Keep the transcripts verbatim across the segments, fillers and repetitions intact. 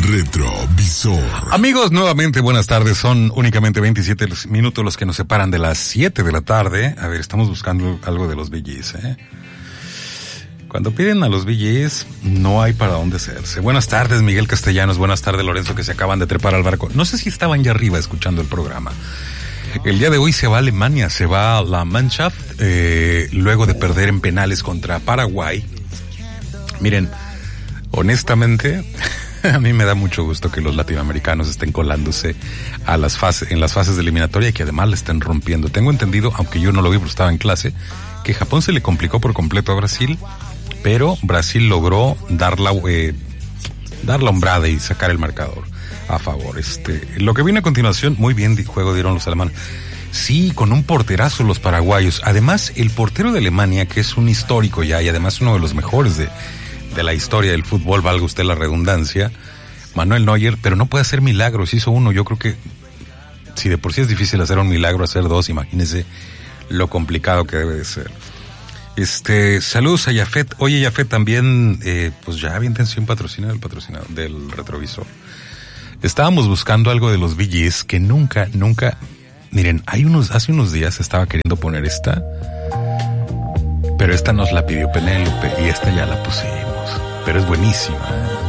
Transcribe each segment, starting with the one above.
retrovisor. Amigos, nuevamente buenas tardes. Son únicamente veintisiete minutos los que nos separan de las siete de la tarde. A ver, estamos buscando algo de los Bee Gees, ¿eh? Cuando piden a los Bee Gees, no hay para dónde hacerse. Buenas tardes, Miguel Castellanos. Buenas tardes, Lorenzo, que se acaban de trepar al barco. No sé si estaban ya arriba escuchando el programa. El día de hoy se va a Alemania, se va a la Mannschaft, eh, luego de perder en penales contra Paraguay. Miren, honestamente, a mí me da mucho gusto que los latinoamericanos estén colándose a las fases, en las fases de eliminatoria y que además le estén rompiendo. Tengo entendido, aunque yo no lo vi porque estaba en clase, que Japón se le complicó por completo a Brasil, pero Brasil logró dar la, eh, dar la hombrada y sacar el marcador a favor. Este, lo que viene a continuación, muy bien de juego dieron los alemanes. Sí, con un porterazo los paraguayos. Además, el portero de Alemania, que es un histórico ya y además uno de los mejores de, de la historia del fútbol, valga usted la redundancia, Manuel Neuer, pero no puede hacer milagros, hizo uno. Yo creo que si de por sí es difícil hacer un milagro, hacer dos, imagínese lo complicado que debe de ser. Este, saludos a Yafet. Oye, Yafet, también, eh, pues ya había intención patrocinio del patrocinador del retrovisor. Estábamos buscando algo de los Bee Gees que nunca, nunca, miren, hay unos, hace unos días estaba queriendo poner esta, pero esta nos la pidió Penélope y esta ya la pusimos, pero es buenísima.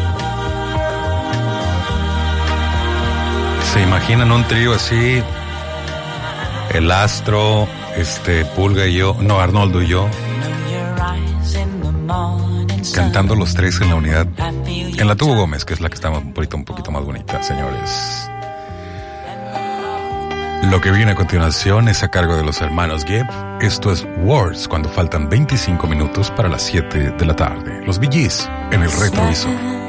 ¿Se imaginan un trío así? El Astro, este, Pulga y yo, no, Arnoldo y yo, cantando los tres en la unidad, en la Tubo Gómez, que es la que está un poquito, un poquito más bonita, señores. Lo que viene a continuación es a cargo de los hermanos Gibb. Esto es Words, cuando faltan veinticinco minutos para las siete de la tarde. Los Bee Gees en el retrovisor.